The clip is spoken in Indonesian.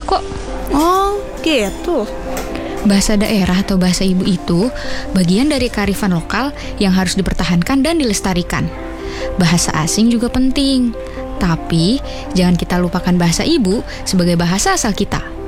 kok. Oh, gitu. Bahasa daerah atau bahasa ibu itu bagian dari kearifan lokal yang harus dipertahankan dan dilestarikan. Bahasa asing juga penting, tapi jangan kita lupakan bahasa ibu sebagai bahasa asal kita.